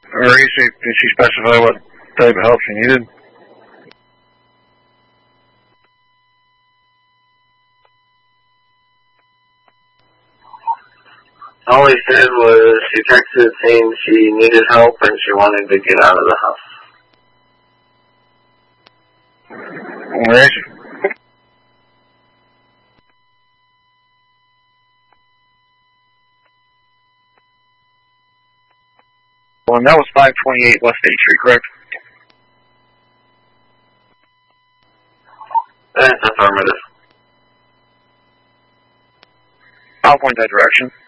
Did she specify what type of help she needed? All he said was she texted saying she needed help and she wanted to get out of the house. Where is she? Well, and that was 528 West 8th Street, correct? That's affirmative. I'll point that direction.